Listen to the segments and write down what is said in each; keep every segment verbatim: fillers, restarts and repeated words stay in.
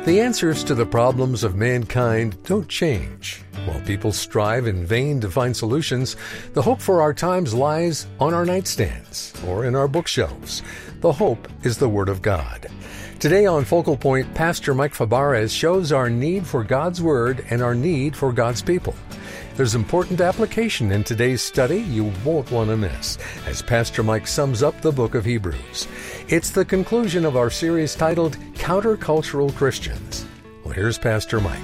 The answers to the problems of mankind don't change. While people strive in vain to find solutions, the hope for our times lies on our nightstands or in our bookshelves. The hope is the Word of God. Today on Focal Point, Pastor Mike Fabarez shows our need for God's Word and our need for God's people. There's important application in today's study you won't want to miss, as Pastor Mike sums up the book of Hebrews. It's the conclusion of our series titled Countercultural Christians. Well, here's Pastor Mike.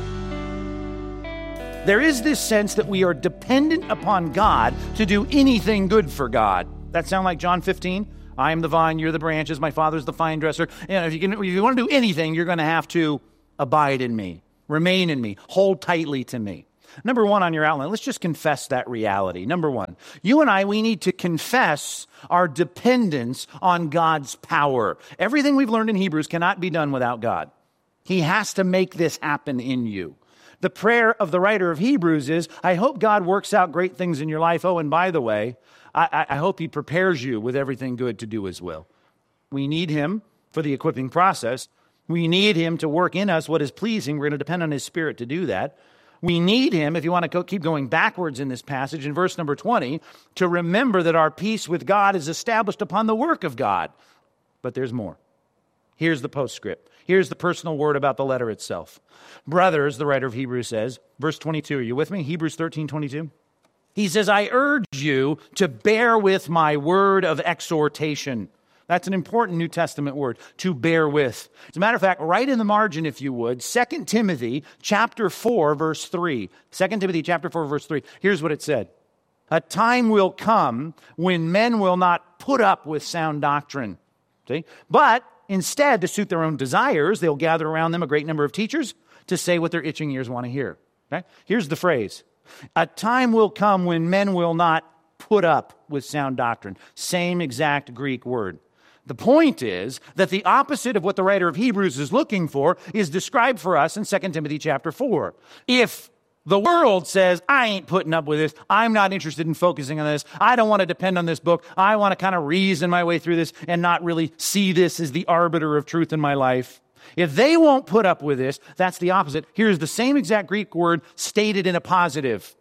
There is this sense that we are dependent upon God to do anything good for God. That sound like John fifteen? I am the vine, you're the branches, my Father's the vine dresser. You know, if you can, if you want to do anything, you're going to have to abide in me, remain in me, hold tightly to me. Number one on your outline, let's just confess that reality. Number one, you and I, we need to confess our dependence on God's power. Everything we've learned in Hebrews cannot be done without God. He has to make this happen in you. The prayer of the writer of Hebrews is, I hope God works out great things in your life. Oh, and by the way, I, I hope he prepares you with everything good to do his will. We need him for the equipping process. We need him to work in us what is pleasing. We're going to depend on his Spirit to do that. We need him, if you want to go, keep going backwards in this passage, in verse number twenty, to remember that our peace with God is established upon the work of God. But there's more. Here's the postscript. Here's the personal word about the letter itself. Brothers, the writer of Hebrews says, verse twenty-two, are you with me? Hebrews thirteen twenty-two. He says, I urge you to bear with my word of exhortation. That's an important New Testament word, to bear with. As a matter of fact, right in the margin, if you would, Second Timothy chapter four, verse three. Second Timothy chapter four, verse three. Here's what it said. A time will come when men will not put up with sound doctrine. See? But instead, to suit their own desires, they'll gather around them a great number of teachers to say what their itching ears want to hear. Okay? Here's the phrase. A time will come when men will not put up with sound doctrine. Same exact Greek word. The point is that the opposite of what the writer of Hebrews is looking for is described for us in Second Timothy chapter four. If the world says, I ain't putting up with this, I'm not interested in focusing on this, I don't want to depend on this book, I want to kind of reason my way through this and not really see this as the arbiter of truth in my life. If they won't put up with this, that's the opposite. Here's the same exact Greek word stated in a positive.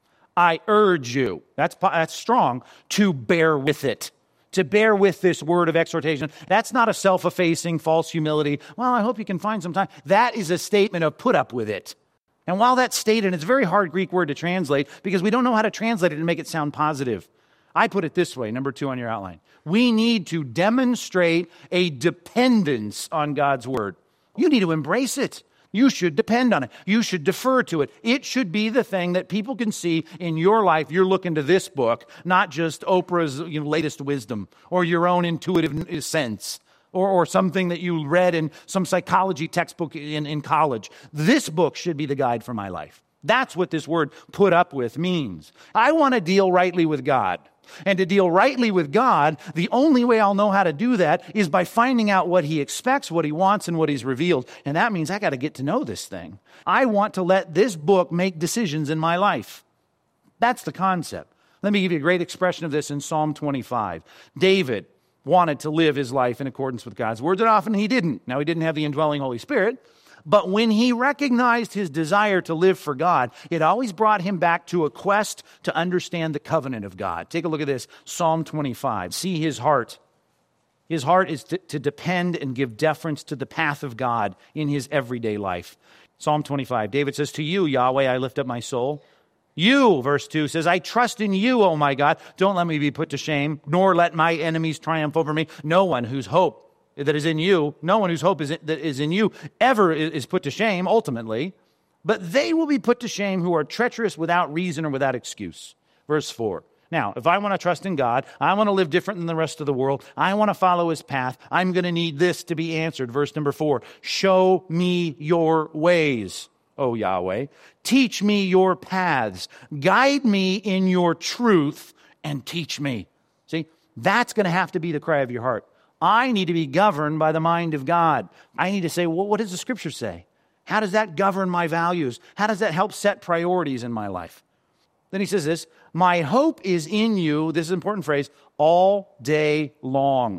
I urge you, that's, that's strong, to bear with it. To bear with this word of exhortation. That's not a self-effacing, false humility. Well, I hope you can find some time. That is a statement of put up with it. And while that's stated, it's a very hard Greek word to translate because we don't know how to translate it and make it sound positive. I put it this way, number two on your outline. We need to demonstrate a dependence on God's word. You need to embrace it. You should depend on it. You should defer to it. It should be the thing that people can see in your life. You're looking to this book, not just Oprah's you know, latest wisdom or your own intuitive sense or, or something that you read in some psychology textbook in, in college. This book should be the guide for my life. That's what this word put up with means. I want to deal rightly with God. And to deal rightly with God, the only way I'll know how to do that is by finding out what he expects, what he wants, and what he's revealed. And that means I got to get to know this thing. I want to let this book make decisions in my life. That's the concept. Let me give you a great expression of this in Psalm twenty-five. David wanted to live his life in accordance with God's words, and often he didn't. Now, he didn't have the indwelling Holy Spirit. But when he recognized his desire to live for God, it always brought him back to a quest to understand the covenant of God. Take a look at this, Psalm twenty-five. See his heart. His heart is to, to depend and give deference to the path of God in his everyday life. Psalm twenty-five, David says, to you, Yahweh, I lift up my soul. You, verse two, says, I trust in you, O my God. Don't let me be put to shame, nor let my enemies triumph over me. No one whose hope that is in you, no one whose hope is in, that is in you ever is put to shame, ultimately. But they will be put to shame who are treacherous without reason or without excuse. Verse four. Now, if I want to trust in God, I want to live different than the rest of the world, I want to follow his path, I'm going to need this to be answered. Verse number four. Show me your ways, O Yahweh. Teach me your paths. Guide me in your truth and teach me. See, that's going to have to be the cry of your heart. I need to be governed by the mind of God. I need to say, well, what does the Scripture say? How does that govern my values? How does that help set priorities in my life? Then he says this, my hope is in you, this is an important phrase, all day long.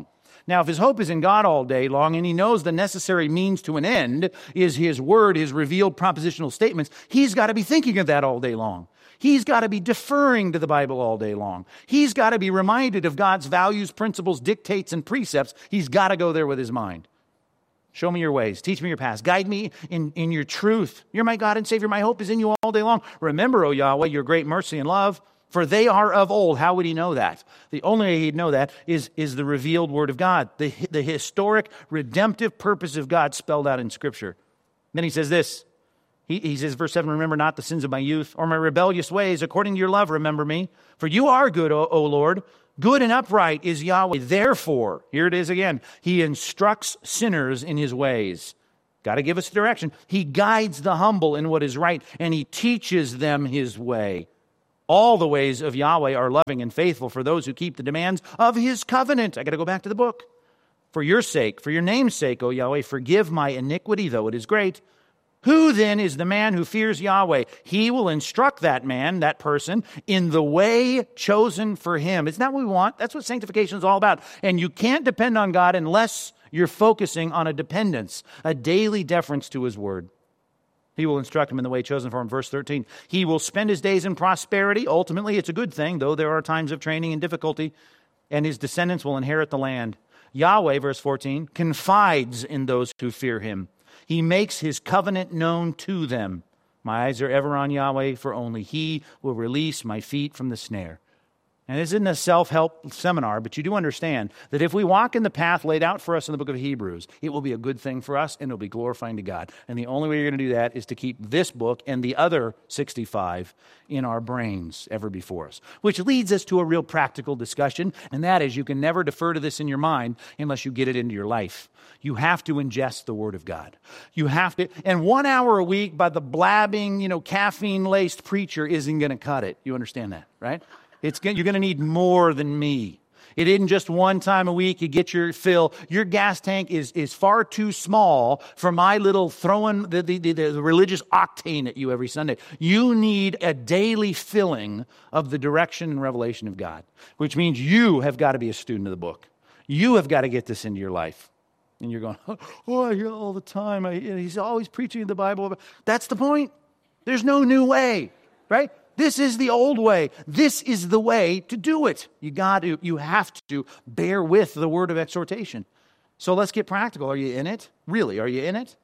Now, if his hope is in God all day long and he knows the necessary means to an end is his word, his revealed propositional statements, he's got to be thinking of that all day long. He's got to be deferring to the Bible all day long. He's got to be reminded of God's values, principles, dictates, and precepts. He's got to go there with his mind. Show me your ways. Teach me your paths. Guide me in, in your truth. You're my God and Savior. My hope is in you all day long. Remember, O Yahweh, your great mercy and love, for they are of old. How would he know that? The only way he'd know that is, is the revealed word of God, the, the historic, redemptive purpose of God spelled out in Scripture. Then he says this. He, he says, verse seven, remember not the sins of my youth or my rebellious ways. According to your love, remember me. For you are good, O, o Lord. Good and upright is Yahweh. Therefore, here it is again, he instructs sinners in his ways. Got to give us direction. He guides the humble in what is right, and he teaches them his way. All the ways of Yahweh are loving and faithful for those who keep the demands of his covenant. I got to go back to the book. For your sake, for your name's sake, O Yahweh, forgive my iniquity, though it is great. Who then is the man who fears Yahweh? He will instruct that man, that person, in the way chosen for him. Isn't that what we want? That's what sanctification is all about. And you can't depend on God unless you're focusing on a dependence, a daily deference to his word. He will instruct him in the way chosen for him. Verse thirteen, he will spend his days in prosperity. Ultimately, it's a good thing, though there are times of training and difficulty, and his descendants will inherit the land. Yahweh, verse fourteen, confides in those who fear him. He makes his covenant known to them. My eyes are ever on Yahweh, for only he will release my feet from the snare. And this isn't a self-help seminar, but you do understand that if we walk in the path laid out for us in the book of Hebrews, it will be a good thing for us and it'll be glorifying to God. And the only way you're going to do that is to keep this book and the other sixty-five in our brains ever before us. Which leads us to a real practical discussion, and that is you can never defer to this in your mind unless you get it into your life. You have to ingest the Word of God. You have to, and one hour a week by the blabbing, you know, caffeine-laced preacher isn't going to cut it. You understand that, right? It's you're going to need more than me. It isn't just one time a week you get your fill. Your gas tank is, is far too small for my little throwing the, the, the, the religious octane at you every Sunday. You need a daily filling of the direction and revelation of God, which means you have got to be a student of the book. You have got to get this into your life. And you're going, oh, I hear it all the time. I, he's always preaching the Bible. That's the point. There's no new way, right? This is the old way. This is the way to do it. You got to, you have to bear with the word of exhortation. So let's get practical. Are you in it? Really, are you in it?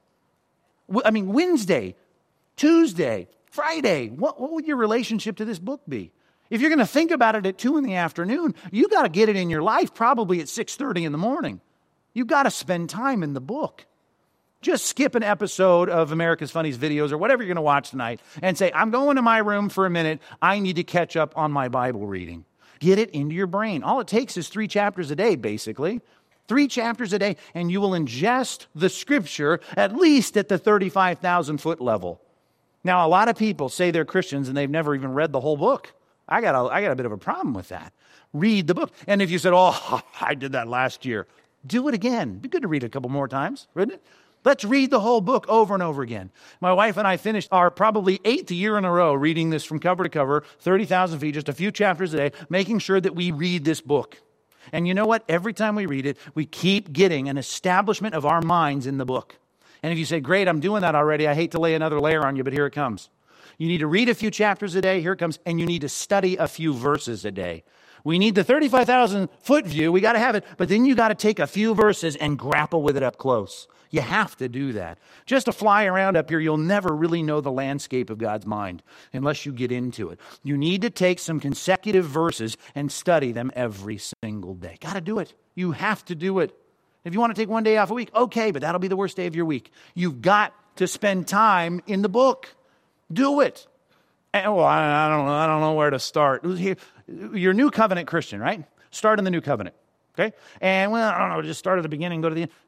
I mean, Wednesday, Tuesday, Friday, what, what would your relationship to this book be? If you're going to think about it at two in the afternoon, you got to get it in your life probably at six thirty in the morning. You've got to spend time in the book. Just skip an episode of America's Funniest Videos or whatever you're going to watch tonight and say, I'm going to my room for a minute. I need to catch up on my Bible reading. Get it into your brain. All it takes is three chapters a day, basically. Three chapters a day, and you will ingest the Scripture at least at the thirty-five thousand foot level. Now, a lot of people say they're Christians and they've never even read the whole book. I got a, I got a bit of a problem with that. Read the book. And if you said, oh, I did that last year, do it again. It'd be good to read it a couple more times, wouldn't it? Let's read the whole book over and over again. My wife and I finished our probably eighth year in a row reading this from cover to cover, thirty thousand feet, just a few chapters a day, making sure that we read this book. And you know what? Every time we read it, we keep getting an establishment of our minds in the book. And if you say, great, I'm doing that already, I hate to lay another layer on you, but here it comes. You need to read a few chapters a day, here it comes, and you need to study a few verses a day. We need the thirty-five thousand foot view, we got to have it, but then you got to take a few verses and grapple with it up close. You have to do that. Just to fly around up here, you'll never really know the landscape of God's mind unless you get into it. You need to take some consecutive verses and study them every single day. Got to do it. You have to do it. If you want to take one day off a week, okay, but that'll be the worst day of your week. You've got to spend time in the book. Do it. And, well, I, I don't know. I don't know where to start. You're a new covenant Christian, right? Start in the new covenant, okay? And, well, I don't know, just start at the beginning, go to the end.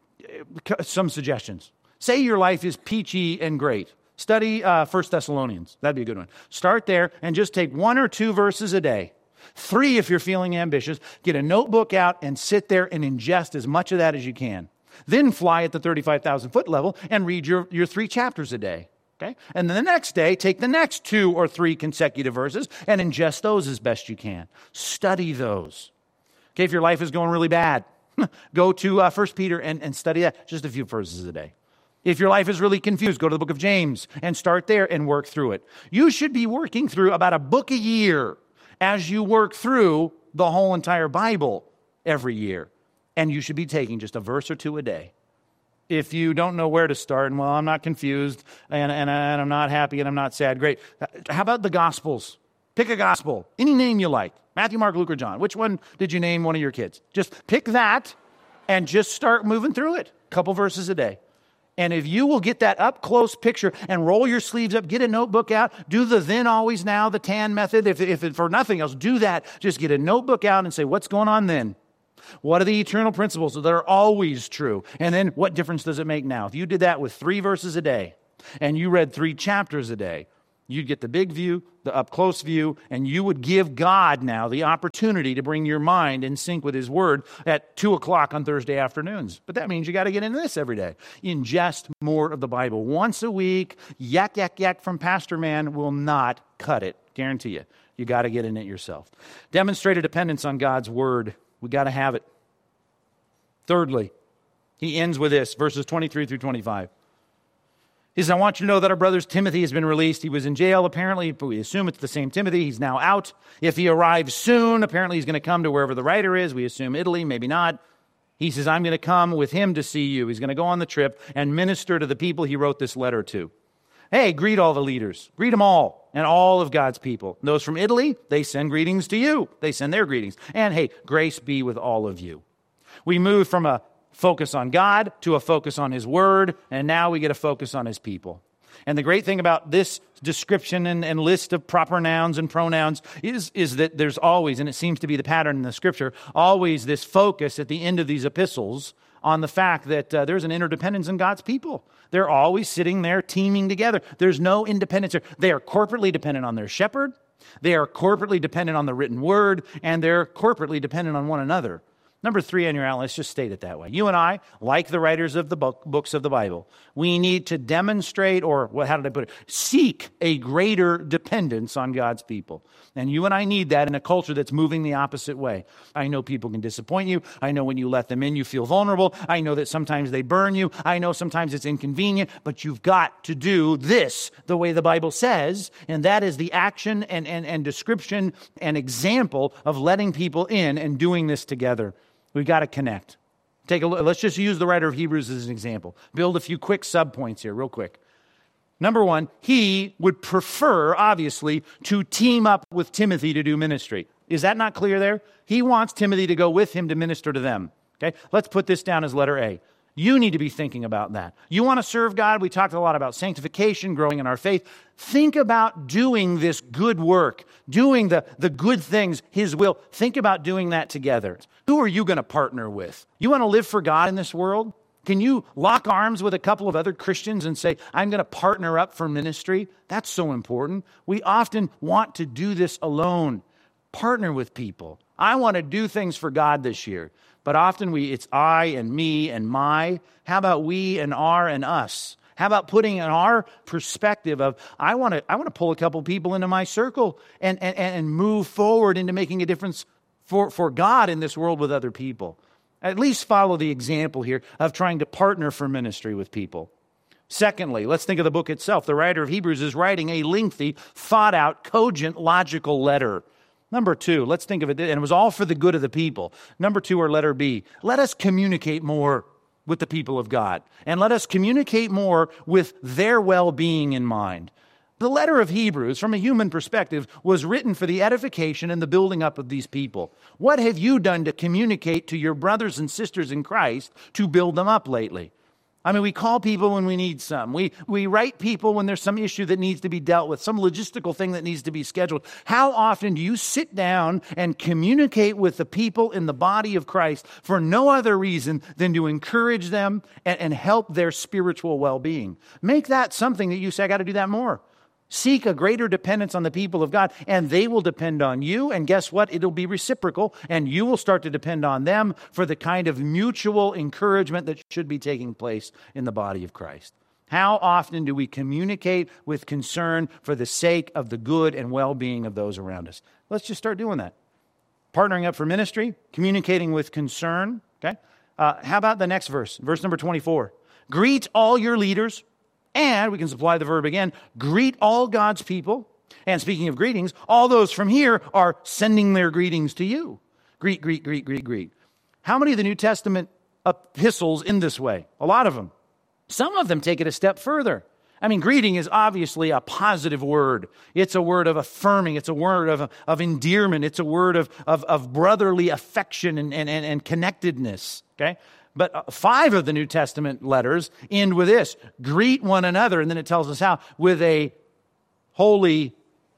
Some suggestions. Say your life is peachy and great. Study uh, First Thessalonians. That'd be a good one. Start there and just take one or two verses a day. Three if you're feeling ambitious. Get a notebook out and sit there and ingest as much of that as you can. Then fly at the thirty-five thousand foot level and read your, your three chapters a day. Okay? And then the next day, take the next two or three consecutive verses and ingest those as best you can. Study those. Okay, if your life is going really bad, go to uh, First Peter and, and study that, just a few verses a day. If your life is really confused, go to the book of James and start there and work through it. You should be working through about a book a year as you work through the whole entire Bible every year. And you should be taking just a verse or two a day. If you don't know where to start, and well, I'm not confused, and, and, and I'm not happy, and I'm not sad, great. How about the Gospels? Pick a Gospel, any name you like. Matthew, Mark, Luke, or John. Which one did you name one of your kids? Just pick that and just start moving through it. A couple verses a day. And if you will get that up-close picture and roll your sleeves up, get a notebook out, do the then, always, now, the TAN method. If, if for nothing else, do that. Just get a notebook out and say, what's going on then? What are the eternal principles that are always true? And then what difference does it make now? If you did that with three verses a day and you read three chapters a day, you'd get the big view, the up-close view, and you would give God now the opportunity to bring your mind in sync with His Word at two o'clock on Thursday afternoons. But that means you got to get into this every day. Ingest more of the Bible. Once a week, yak, yak, yak from Pastor Man will not cut it. Guarantee you. You got to get in it yourself. Demonstrate a dependence on God's Word. We got to have it. Thirdly, he ends with this, verses twenty-three through twenty-five. He says, I want you to know that our brother Timothy has been released. He was in jail, apparently, but we assume it's the same Timothy. He's now out. If he arrives soon, apparently he's going to come to wherever the writer is. We assume Italy, maybe not. He says, I'm going to come with him to see you. He's going to go on the trip and minister to the people he wrote this letter to. Hey, greet all the leaders. Greet them all and all of God's people. Those from Italy, they send greetings to you. They send their greetings. And hey, grace be with all of you. We move from a focus on God to a focus on His Word, and now we get a focus on His people. And the great thing about this description and, and list of proper nouns and pronouns is, is that there's always, and it seems to be the pattern in the Scripture, always this focus at the end of these epistles on the fact that uh, there's an interdependence in God's people. They're always sitting there teaming together. There's no independence. They are corporately dependent on their shepherd. They are corporately dependent on the written word, and they're corporately dependent on one another. Number three on your outline, let's just state it that way. You and I, like the writers of the book, books of the Bible, we need to demonstrate, or what, how did I put it? Seek a greater dependence on God's people. And you and I need that in a culture that's moving the opposite way. I know people can disappoint you. I know when you let them in, you feel vulnerable. I know that sometimes they burn you. I know sometimes it's inconvenient, but you've got to do this the way the Bible says, and that is the action and, and, and description and example of letting people in and doing this together. We've got to connect. Take a look. Let's just use the writer of Hebrews as an example. Build a few quick subpoints here, real quick. Number one, he would prefer, obviously, to team up with Timothy to do ministry. Is that not clear there? He wants Timothy to go with him to minister to them. Okay, let's put this down as letter A. You need to be thinking about that. You want to serve God? We talked a lot about sanctification, growing in our faith. Think about doing this good work, doing the, the good things, His will. Think about doing that together. Who are you going to partner with? You want to live for God in this world? Can you lock arms with a couple of other Christians and say, I'm going to partner up for ministry? That's so important. We often want to do this alone. Partner with people. I want to do things for God this year. But often we, it's I and me and my. How about we and our and us? How about putting in our perspective of, I want to I want to pull a couple people into my circle and, and, and move forward into making a difference for, for God in this world with other people. At least follow the example here of trying to partner for ministry with people. Secondly, let's think of the book itself. The writer of Hebrews is writing a lengthy, thought-out, cogent, logical letter. Number two, let's think of it, and it was all for the good of the people. Number two, or letter B, let us communicate more with the people of God, and let us communicate more with their well-being in mind. The letter of Hebrews, from a human perspective, was written for the edification and the building up of these people. What have you done to communicate to your brothers and sisters in Christ to build them up lately? I mean, we call people when we need some. We we write people when there's some issue that needs to be dealt with, some logistical thing that needs to be scheduled. How often do you sit down and communicate with the people in the body of Christ for no other reason than to encourage them and, and help their spiritual well-being? Make that something that you say, I got to do that more. Seek a greater dependence on the people of God, and they will depend on you. And guess what? It'll be reciprocal, and you will start to depend on them for the kind of mutual encouragement that should be taking place in the body of Christ. How often do we communicate with concern for the sake of the good and well-being of those around us? Let's just start doing that. partnering up for ministry, communicating with concern. Okay. Uh, how about the next verse? Verse number twenty-four. Greet all your leaders, and we can supply the verb again. Greet all God's people. And speaking of greetings, all those from here are sending their greetings to you. Greet, greet, greet, greet, greet. How many of the New Testament epistles in this way? A lot of them. Some of them take it a step further. I mean, greeting is obviously a positive word. It's a word of affirming. It's a word of, of endearment. It's a word of, of, of brotherly affection and, and, and connectedness. Okay? But five of the New Testament letters end with this. Greet one another. And then it tells us how. With a holy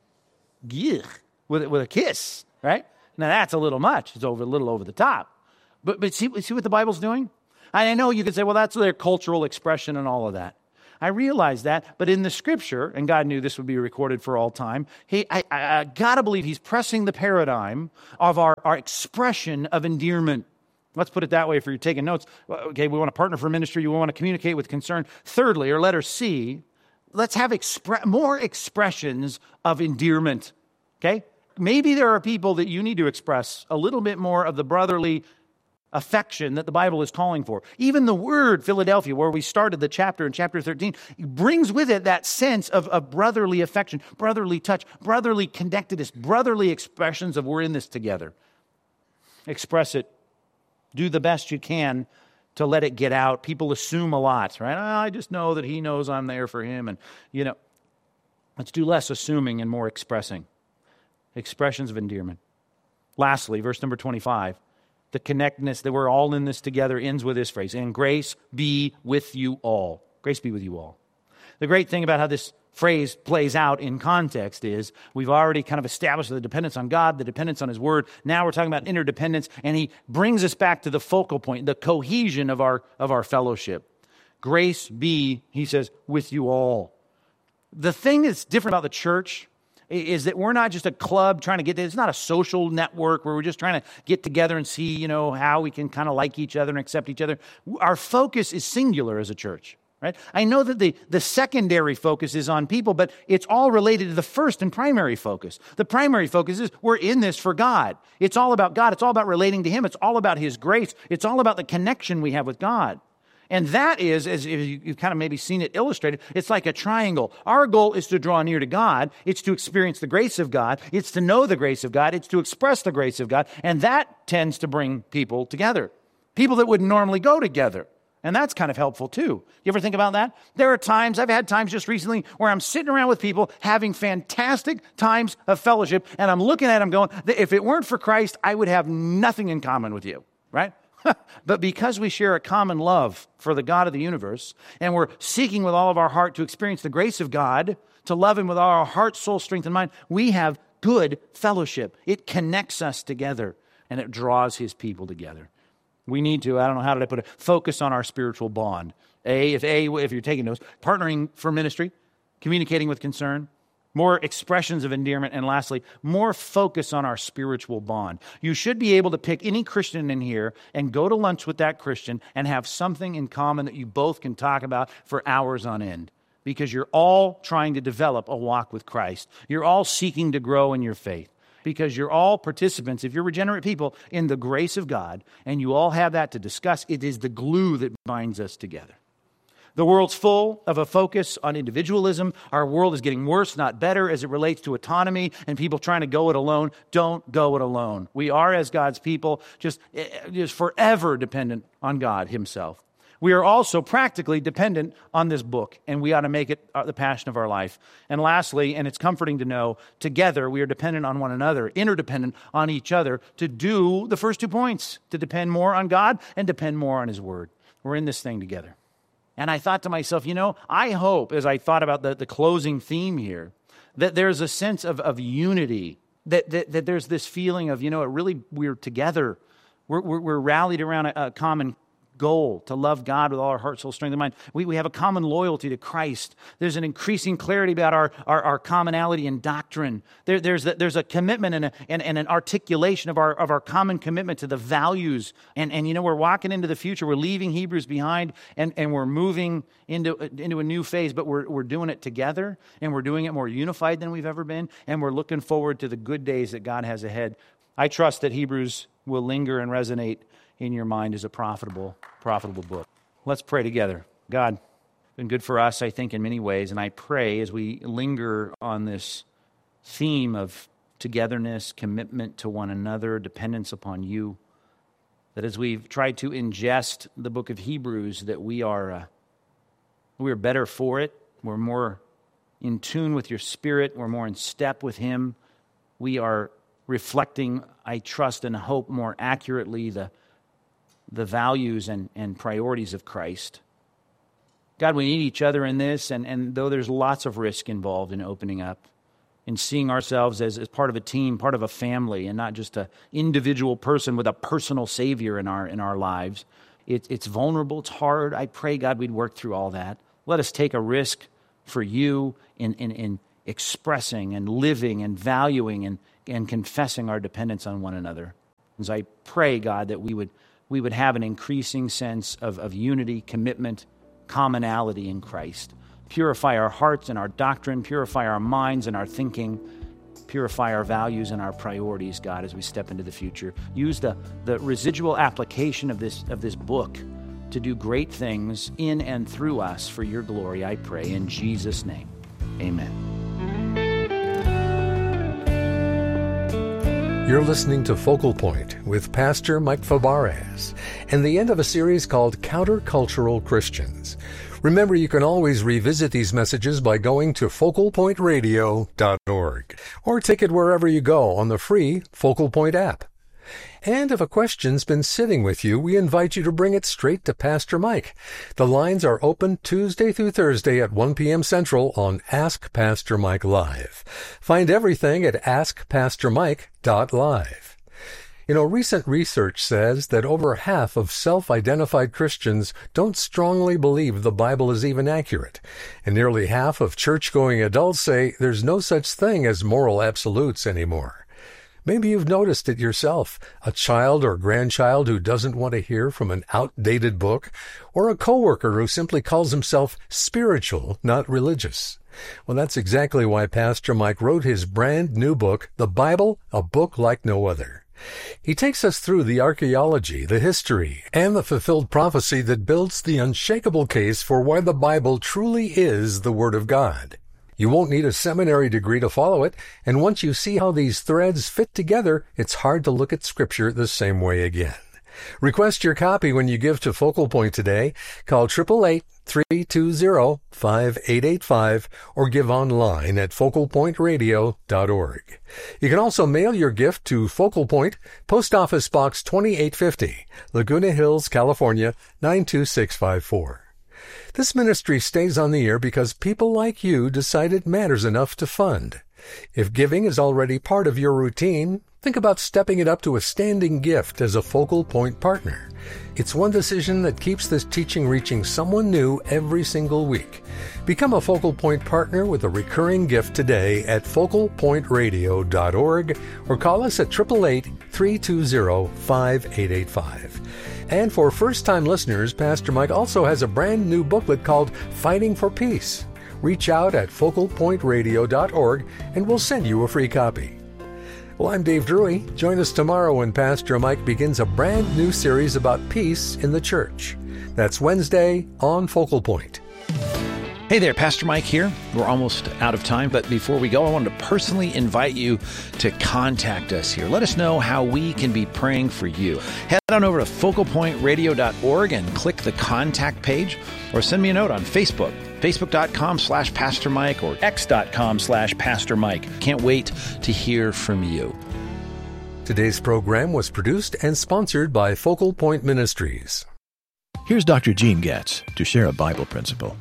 gich. With, with a kiss. Right? Now that's a little much. It's over a little over the top. But, but see, see what the Bible's doing? I know you could say, well, that's their cultural expression and all of that. I realize that, but in the Scripture, and God knew this would be recorded for all time, he, I, I, I gotta believe He's pressing the paradigm of our, our expression of endearment. Let's put it that way if you're taking notes. Okay, we want to partner for ministry, we want to communicate with concern. Thirdly, or letter C, let's have expre- more expressions of endearment. Okay? Maybe there are people that you need to express a little bit more of the brotherly affection that the Bible is calling for. Even the word Philadelphia, where we started the chapter in chapter thirteen, brings with it that sense of, of brotherly affection, brotherly touch, brotherly connectedness, brotherly expressions of we're in this together. Express it. Do the best you can to let it get out. People assume a lot, right? Oh, I just know that he knows I'm there for him. And, you know, let's do less assuming and more expressing. Expressions of endearment. Lastly, verse number twenty-five. The connectedness that we're all in this together ends with this phrase, and grace be with you all. Grace be with you all. The great thing about how this phrase plays out in context is we've already kind of established the dependence on God, the dependence on His Word. Now we're talking about interdependence, and He brings us back to the focal point, the cohesion of our, of our fellowship. Grace be, He says, with you all. The thing that's different about the church is that we're not just a club trying to get, it's not a social network where we're just trying to get together and see, you know, how we can kind of like each other and accept each other. Our focus is singular as a church, right? I know that the, the secondary focus is on people, but it's all related to the first and primary focus. The primary focus is we're in this for God. It's all about God. It's all about relating to Him. It's all about His grace. It's all about the connection we have with God. And that is, as you've kind of maybe seen it illustrated, it's like a triangle. Our goal is to draw near to God. It's to experience the grace of God. It's to know the grace of God. It's to express the grace of God. And that tends to bring people together. People that wouldn't normally go together. And that's kind of helpful too. You ever think about that? There are times, I've had times just recently where I'm sitting around with people having fantastic times of fellowship, and I'm looking at them going, if it weren't for Christ, I would have nothing in common with you, right? But because we share a common love for the God of the universe, and we're seeking with all of our heart to experience the grace of God, to love Him with all our heart, soul, strength, and mind, we have good fellowship. It connects us together, and it draws His people together. We need to, I don't know, how did I put it, focus on our spiritual bond. A, if A, if you're taking notes, partnering for ministry, communicating with concern, more expressions of endearment, and lastly, more focus on our spiritual bond. You should be able to pick any Christian in here and go to lunch with that Christian and have something in common that you both can talk about for hours on end, because you're all trying to develop a walk with Christ. You're all seeking to grow in your faith, because you're all participants, if you're regenerate people, in the grace of God, and you all have that to discuss. It is the glue that binds us together. The world's full of a focus on individualism. Our world is getting worse, not better, as it relates to autonomy and people trying to go it alone. Don't go it alone. We are, as God's people, just, just forever dependent on God Himself. We are also practically dependent on this book, and we ought to make it the passion of our life. And lastly, and it's comforting to know, together we are dependent on one another, interdependent on each other, to do the first two points, to depend more on God and depend more on His Word. We're in this thing together. And I thought to myself, you know, I hope, as I thought about the, the closing theme here, that there's a sense of, of unity, that, that that there's this feeling of, you know, it really, we're together. We're, we're, we're rallied around a, a common goal, to love God with all our heart, soul, strength, and mind. We, we have a common loyalty to Christ. There's an increasing clarity about our, our, our commonality in doctrine. There, there's, a, there's a commitment and, a, and, and an articulation of our, of our common commitment to the values. And, and, you know, we're walking into the future. We're leaving Hebrews behind, and, and we're moving into, into a new phase, but we're, we're doing it together, and we're doing it more unified than we've ever been, and we're looking forward to the good days that God has ahead. I trust that Hebrews will linger and resonate in your mind as a profitable, profitable book. Let's pray together. God, it's been good for us, I think, in many ways, and I pray as we linger on this theme of togetherness, commitment to one another, dependence upon you, that as we've tried to ingest the book of Hebrews, that we are uh, we are better for it. We're more in tune with your Spirit. We're more in step with Him. We are reflecting, I trust and hope, more accurately the, the values and, and priorities of Christ. God, we need each other in this, and, and though there's lots of risk involved in opening up, in seeing ourselves as, as part of a team, part of a family, and not just an individual person with a personal Savior in our in our lives. It, it's vulnerable, it's hard. I pray, God, we'd work through all that. Let us take a risk for you in, in, in expressing and living and valuing and, and confessing our dependence on one another. As I pray, God, that we would we would have an increasing sense of, of unity, commitment, commonality in Christ. Purify our hearts and our doctrine, purify our minds and our thinking, purify our values and our priorities, God, as we step into the future. Use the, the residual application of this of this book to do great things in and through us for your glory, I pray, in Jesus' name. Amen. You're listening to Focal Point with Pastor Mike Fabarez and the end of a series called Countercultural Christians. Remember, you can always revisit these messages by going to focal point radio dot org or take it wherever you go on the free Focal Point app. And if a question's been sitting with you, we invite you to bring it straight to Pastor Mike. The lines are open Tuesday through Thursday at one p.m. Central on Ask Pastor Mike Live. Find everything at ask pastor mike dot live. You know, recent research says that over half of self-identified Christians don't strongly believe the Bible is even accurate, and nearly half of church-going adults say there's no such thing as moral absolutes anymore. Maybe you've noticed it yourself, a child or grandchild who doesn't want to hear from an outdated book, or a coworker who simply calls himself spiritual, not religious. Well, that's exactly why Pastor Mike wrote his brand new book, The Bible, A Book Like No Other. He takes us through the archaeology, the history, and the fulfilled prophecy that builds the unshakable case for why the Bible truly is the Word of God. You won't need a seminary degree to follow it, and once you see how these threads fit together, it's hard to look at Scripture the same way again. Request your copy when you give to Focal Point today. Call eight eight eight, three two zero, five eight eight five or give online at focal point radio dot org. You can also mail your gift to Focal Point, Post Office Box twenty-eight fifty, Laguna Hills, California, nine two six five four. This ministry stays on the air because people like you decide it matters enough to fund. If giving is already part of your routine, think about stepping it up to a standing gift as a Focal Point partner. It's one decision that keeps this teaching reaching someone new every single week. Become a Focal Point partner with a recurring gift today at focal point radio dot org or call us at eight eight eight, three two zero, five eight eight five. And for first-time listeners, Pastor Mike also has a brand new booklet called Fighting for Peace. Reach out at focal point radio dot org and we'll send you a free copy. Well, I'm Dave Drury. Join us tomorrow when Pastor Mike begins a brand new series about peace in the church. That's Wednesday on Focal Point. Hey there, Pastor Mike here. We're almost out of time, but before we go, I wanted to personally invite you to contact us here. Let us know how we can be praying for you. Head on over to focal point radio dot org and click the contact page, or send me a note on Facebook, facebook.com slash Pastor Mike or x.com slash Pastor Mike. Can't wait to hear from you. Today's program was produced and sponsored by Focal Point Ministries. Here's Doctor Gene Getz to share a Bible principle.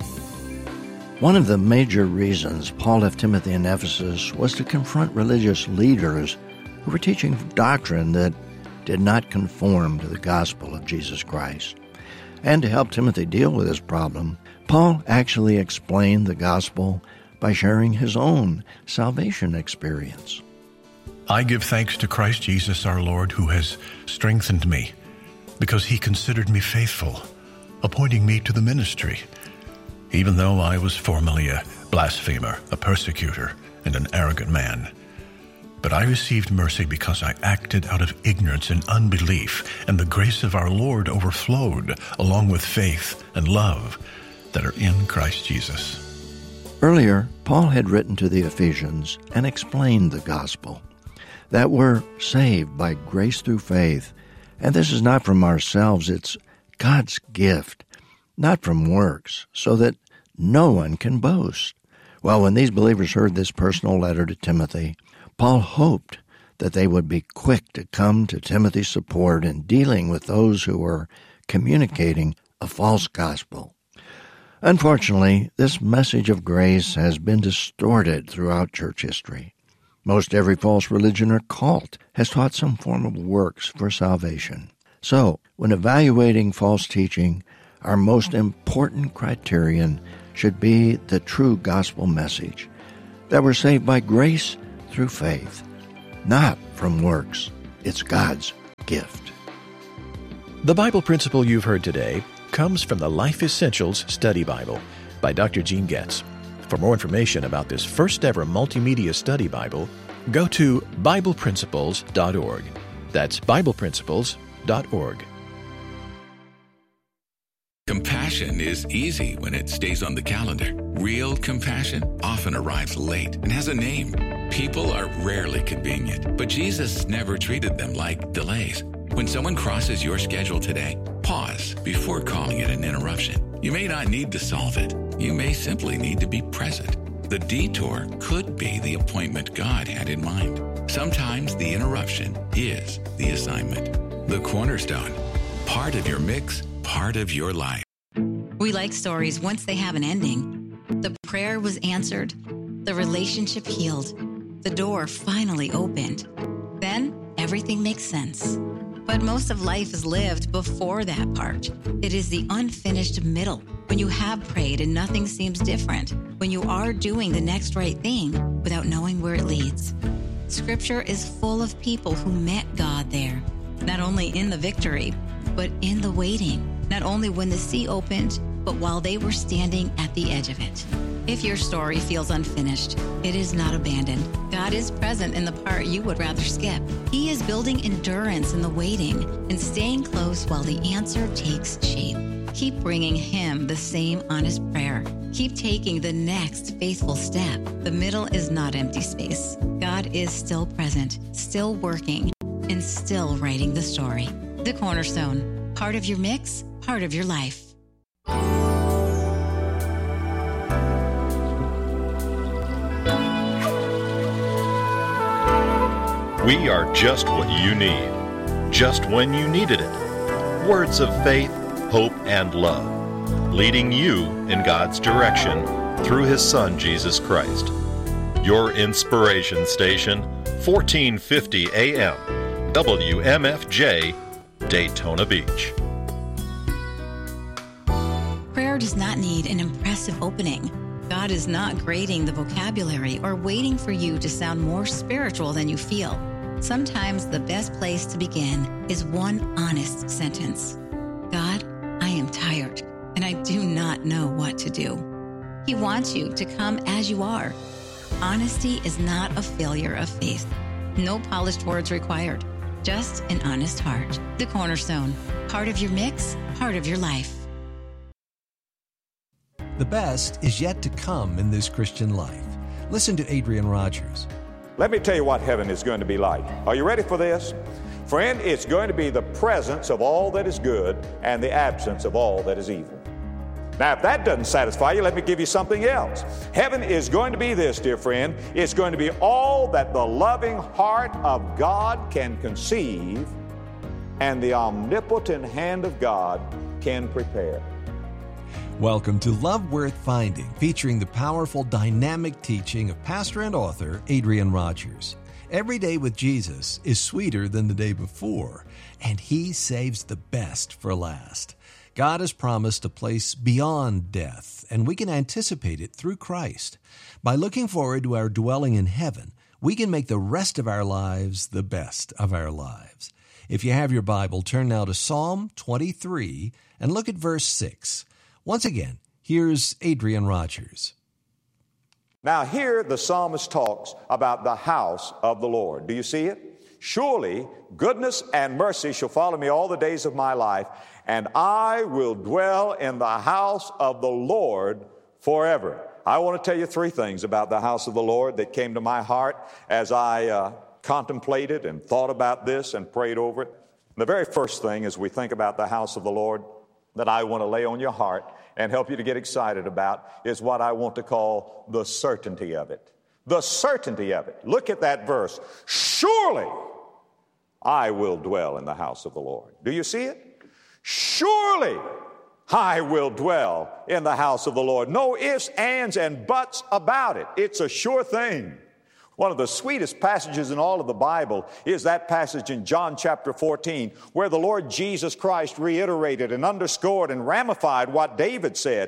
One of the major reasons Paul left Timothy in Ephesus was to confront religious leaders who were teaching doctrine that did not conform to the gospel of Jesus Christ. And to help Timothy deal with this problem, Paul actually explained the gospel by sharing his own salvation experience. I give thanks to Christ Jesus our Lord, who has strengthened me, because he considered me faithful, appointing me to the ministry. Even though I was formerly a blasphemer, a persecutor, and an arrogant man. But I received mercy because I acted out of ignorance and unbelief, and the grace of our Lord overflowed, along with faith and love that are in Christ Jesus. Earlier, Paul had written to the Ephesians and explained the gospel, that we're saved by grace through faith, and this is not from ourselves, it's God's gift, not from works, so that no one can boast. Well, when these believers heard this personal letter to Timothy, Paul hoped that they would be quick to come to Timothy's support in dealing with those who were communicating a false gospel. Unfortunately, this message of grace has been distorted throughout church history. Most every false religion or cult has taught some form of works for salvation. So, when evaluating false teaching, our most important criterion should be the true gospel message, that we're saved by grace through faith, not from works. It's God's gift. The Bible principle you've heard today comes from the Life Essentials Study Bible by Doctor Gene Getz. For more information about this first-ever multimedia study Bible, go to Bible Principles dot org. That's Bible Principles dot org. Compassion is easy when it stays on the calendar. Real compassion often arrives late and has a name. People are rarely convenient, but Jesus never treated them like delays. When someone crosses your schedule today, pause before calling it an interruption. You may not need to solve it. You may simply need to be present. The detour could be the appointment God had in mind. Sometimes the interruption is the assignment. The Cornerstone, part of your mix, part of your life. We like stories once they have an ending. The prayer was answered. The relationship healed. The door finally opened. Then everything makes sense. But most of life is lived before that part. It is the unfinished middle, when you have prayed and nothing seems different, when you are doing the next right thing without knowing where it leads. Scripture is full of people who met God there, not only in the victory, but in the waiting, not only when the sea opened, but while they were standing at the edge of it. If your story feels unfinished, it is not abandoned. God is present in the part you would rather skip. He is building endurance in the waiting and staying close while the answer takes shape. Keep bringing Him the same honest prayer. Keep taking the next faithful step. The middle is not empty space. God is still present, still working, and still writing the story. The Cornerstone, part of your mix, part of your life. We are just what you need, just when you needed it. Words of faith, hope, and love, leading you in God's direction through His Son, Jesus Christ. Your inspiration station, fourteen fifty A M, W M F J, Daytona Beach. Prayer does not need an impressive opening. God is not grading the vocabulary or waiting for you to sound more spiritual than you feel. Sometimes the best place to begin is one honest sentence. God, I am tired, and I do not know what to do. He wants you to come as you are. Honesty is not a failure of faith. No polished words required, just an honest heart. The Cornerstone, part of your mix, part of your life. The best is yet to come in this Christian life. Listen to Adrian Rogers. Let me tell you what heaven is going to be like. Are you ready for this? Friend, it's going to be the presence of all that is good and the absence of all that is evil. Now, if that doesn't satisfy you, let me give you something else. Heaven is going to be this, dear friend. It's going to be all that the loving heart of God can conceive and the omnipotent hand of God can prepare. Welcome to Love Worth Finding, featuring the powerful, dynamic teaching of pastor and author Adrian Rogers. Every day with Jesus is sweeter than the day before, and He saves the best for last. God has promised a place beyond death, and we can anticipate it through Christ. By looking forward to our dwelling in heaven, we can make the rest of our lives the best of our lives. If you have your Bible, turn now to Psalm twenty-three and look at verse six. Once again, here's Adrian Rogers. Now here the psalmist talks about the house of the Lord. Do you see it? Surely goodness and mercy shall follow me all the days of my life, and I will dwell in the house of the Lord forever. I want to tell you three things about the house of the Lord that came to my heart as I uh, contemplated and thought about this and prayed over it. The very first thing as we think about the house of the Lord that I want to lay on your heart and help you to get excited about is what I want to call the certainty of it. The certainty of it. Look at that verse. Surely I will dwell in the house of the Lord. Do you see it? Surely I will dwell in the house of the Lord. No ifs, ands, and buts about it. It's a sure thing. One of the sweetest passages in all of the Bible is that passage in John chapter fourteen, where the Lord Jesus Christ reiterated and underscored and ramified what David said